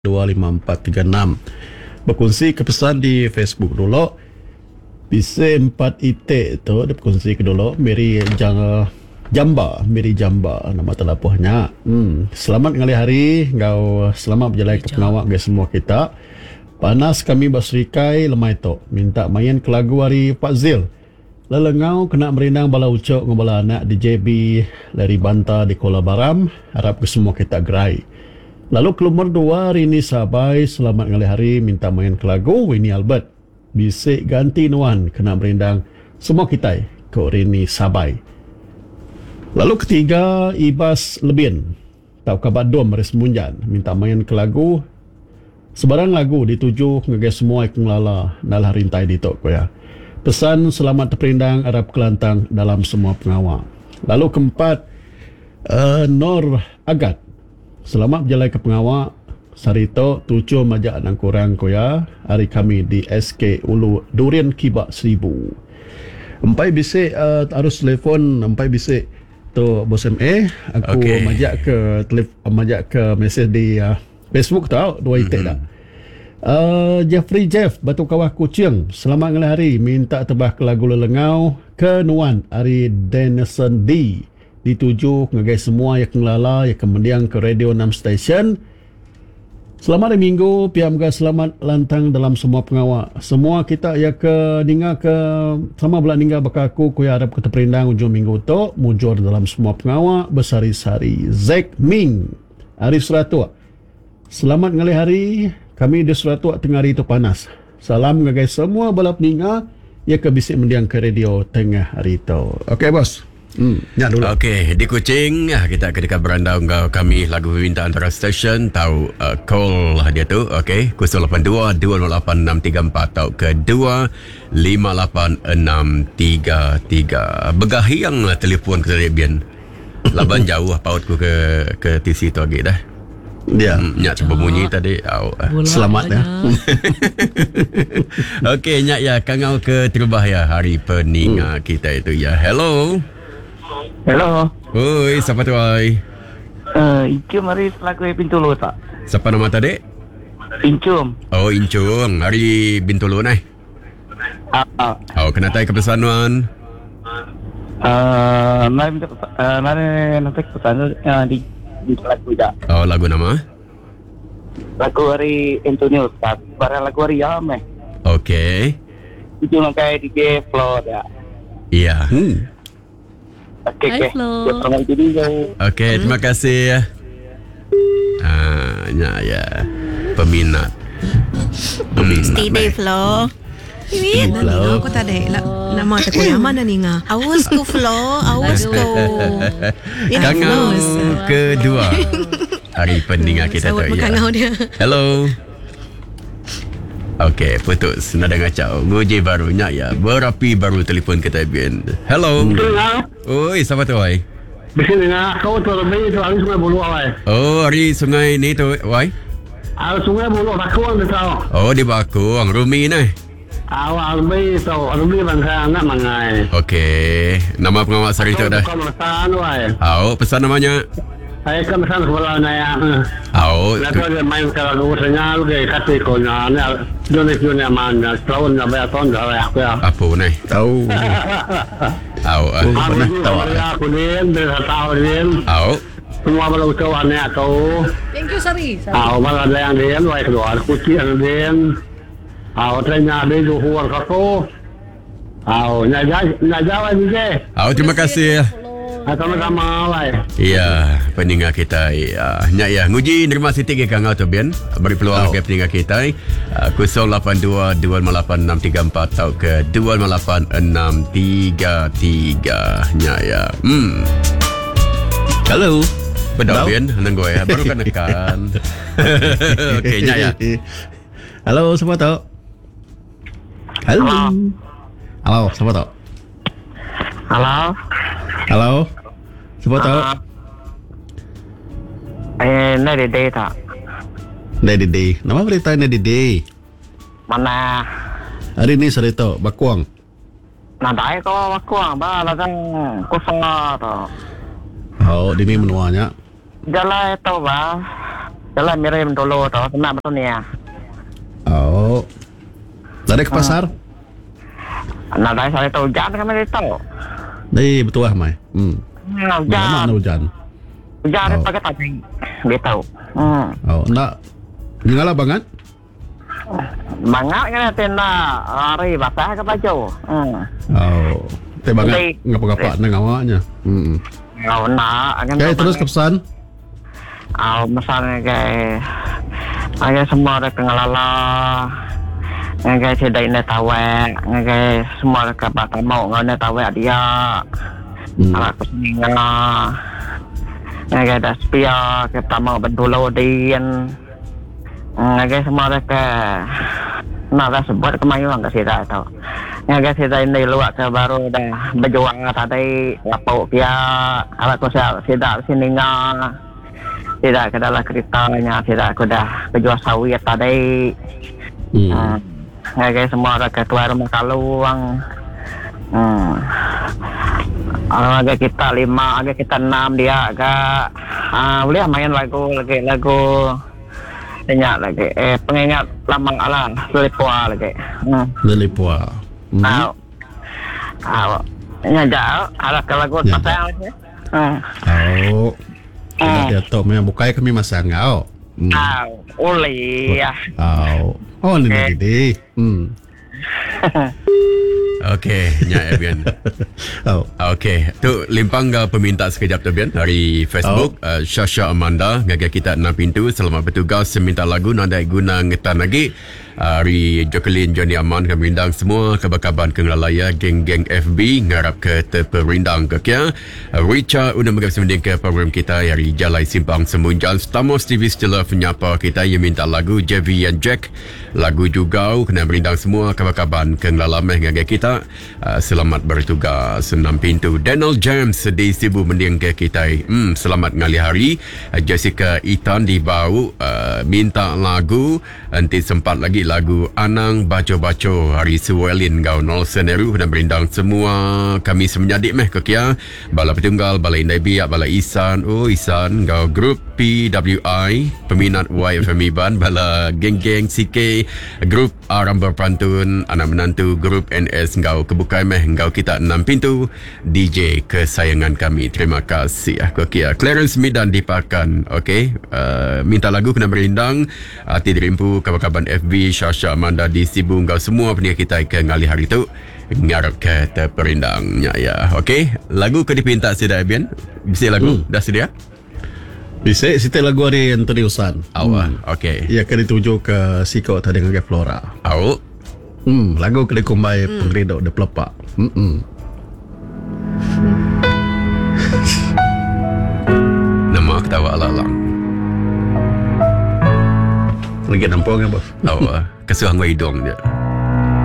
25436. Berkongsi kepesan di Facebook dulu. Bisa 4 itik tu dia berkongsi ke dulu. Miri Jamba nama teleponnya. Selamat ngali hari ngau, selamat berjalan ke pengawak guys semua kita. Panas kami basrikai lemai tok. Minta main ke lagu hari Pak Zil. Lelengau kena merindang bala ucok ngobala anak di JB dari Banta di Kuala Baram. Harap ke semua kita gerai. Lalu ke nomor 2 Rini Sabai, selamat ngali hari minta main ke lagu Winnie Albert. Bisik ganti nuan kena merindang semua kita ke Rini Sabai. Lalu ketiga Ibas Lebin. Tau kabar dom Maris Munjan minta main ke lagu. Sebarang lagu dituju ngege semua ikung lala nalah rintai di tok ya. Pesan selamat terperindang Arab Kelantang dalam semua pengawal. Lalu keempat Nur Agat. Selamat berjalan ke pengawal. Sarito tujuh majak nang kurang koya. Hari kami di SK Ulu Durian Kibak 1000. Empai bisik harus telefon. Empai bisik tu bos MA. Aku majak ke mesej di Facebook tau. 2 itik dah. Jeffrey Jeff Batu Kawah Kucing, selamat ngali hari minta tebah ke lagu Lelengau ke Nuan hari Denison D dituju ngagai semua yang kelala yang kemudian ke Radio 6 Station. Selamat hari Minggu piam ga selamat lantang dalam semua pengawal semua kita ya ke ninga ke sama belah ningga bakaku ku ya harap kita perindang ujung minggu tu mujur dalam semua pengawal bersari-sari. Zack Ming Arif Seratua, selamat ngali hari kami di Seratua tengah hari itu panas. Salam ngagai semua balap ninga ya ke bisik mendiang ke radio tengah hari itu. Okey bos. Ya dulu. Okey, di Kuching kita kedekat beranda unggah kami lagu minta antara stesen tahu call dia tu. Okey, 082 208 634 atau ke 258 633. Begahi yang telefon ke Arabian. Laban jauh pautku ke TC tu lagi dah. Ya, nyak cuba bunyi tadi. Selamat ya. Okey, nyak ya kangau ke terubah ya hari peninga kita itu ya. Hello. Hello. Oi, siapa tu ai? Incum hari selaku Bintulu tak? Siapa nama tadi? Incum. Oh, Incung. Hari Bintulu ni. Oh, kena tay kepesanan. Nanti pesan di lagu tak? Oh, lagu nama? Lagu hari Antonio tak? Barang lagu hari Yam Okey. Itu makai DJ Flo tak? Iya. Okey. Okey, terima kasih. Ya. Peminat. Stay day Flo. Ini aku tak ada nama tak kau mana ni ngah. Awas ku Flo, awas ku. Kangau kedua hari peninga kita tu ya. Hello. Okey, putus. Nada ngacau. Nguji barunya ya. Berapi baru telefon kita Bian. Hello. Oi, siapa tu ai? Bisa dengar kau tu lebih tu hari Sungai Buloh ai. Oh, hari sungai ni tu ai. Sungai Buloh Bakung tu tahu. Oh, di Bakung, Rumi ni. Awal lebih tu, lebih bangsa anak mangai. Okey, nama pengawal sari tu dah. Kau pesan ai. Oh, pesan namanya. Saya kan pesan sekolah naya. Oh, lalu dia main kalau senyal ke kata kau nanya, Indonesia mana, tahun dah bayar tahun dah bayar ya. Apa ni? Tahu. Pernah tahu. Aku ni dah tahu ni. Semua baru kawan ni aku. Thank you Sari. Baru ada yang dia, baik kedua kucing yang dia. Tanya dia jual kau. Najawa ni je. Terima kasih. Sama-sama lah. Ya, peninga kita ya. Nyak ya, nguji nerima Siti ke kangau tu Bian. Beri peluang ke peninga kita. 082 258 634 atau ke 258 633. Nyak ya. Halo. Betul Bian, nang gue ya. Baru kan nekan. Okey, nyak ya. Halo, siapa tu? Halo. Halo, siapa tu? Halo. Siapa tu? Nadi day tak? Nadi day. Nama berita Nadi day. Mana? Hari ni Sarito Bakuang. Nadai ko Bakuang ba lagang kosong tu. Oh, dini menuanya. Jala itu ba. Jalan mirim dulu tu, senang betul ni ya. Oh. Dari ke pasar? Nah, dari saya tahu hujan kami tahu. Dari betul lah, Mai. Hujan. Mana hujan? Hujan Oh. pakai tadi. Dia tahu. Oh, enggak. Ngala banget? Bangat kan tenda hari basah ke baju. Oh. Teh banget Jadi- ngapa-ngapa nang awaknya. Kau nak kan. Okay, terus ke pesan. Misalnya kayak semua ada kengalala. Ngagai sedai ne tawek, ngagai semua ada kabar mau ngane tawek dia. Alat kusninga. Ngagai dah spia ke tamang bendulo dian. Ngagai semua ada ke nak dah sebut kemayuan ke sida tau. Ngagai sida ini luar ke baru dah berjuang tadi lapau dia. Alat kusia sida sininga. Tidak ke dalam ceritanya, tidak aku dah berjual sawit tadi. Ngagai semua ada ketua rumah kaluang. Agak kita 5, agak kita 6 dia agak boleh main lagu banyak lagi pengingat lambang alam Lelipua lagi. Lelipua. Nyajak ada ke lagu pasang lagi. Oh. Dia tahu memang bukai kami masang ngau. Uli ya. Oh, ni gede. Okey, nya Ebian. Oh. Okey, tu limpang peminta sekejap tu Bian dari Facebook. Syasha Amanda ngagai kita 6 pintu selamat bertugas seminta lagu nandai guna ngetan lagi. Hari Jacqueline Johnny Aman kami undang semua kabar-kabar kengelalaya geng-geng FB ngarap ke terperindang ke kia. Richard undang megap semending ke program kita hari Jalai Simpang Semunjal Stamos TV Stella penyapa kita yang minta lagu JV and Jack lagu juga kena berindang semua kabar-kabar kengelalame ngagai kita. Selamat bertugas 6 pintu. Daniel James di Sibu mending ke kita. Selamat ngali hari. Jessica Itan di Bau minta lagu nanti sempat lagi lagu Anang Baco-Baco hari Suwelin Gau Nol Seneru dan berindang semua kami semenyadik meh kekia Bala Petunggal Bala Indai Biak Bala Isan Isan Gau grup PWI peminat YFM Iban Bala geng-geng CK grup Arambar Pantun anak menantu grup NS Gau kebukai meh Gau kita 6 pintu DJ kesayangan kami terima kasih kekia Clarence Midan dipakan okey minta lagu kena berindang hati dirimpu kabar-kabar FB Syasha Amanda di Sibu Gau semua pendengar kita ke ngali hari tu ngarap ke terperindangnya ya. Okey, lagu ke dipinta sedia Bian? Bisa lagu dah sedia? Bisa sita lagu hari Anthony Usan. Okey. Ia akan dituju ke Siko tadi dengan Flora. Lagu ke dikumbai pengredok de pelepak. Nama ketawa ala-alang. Lagi nampang ya bos. Kesuang hidung dia.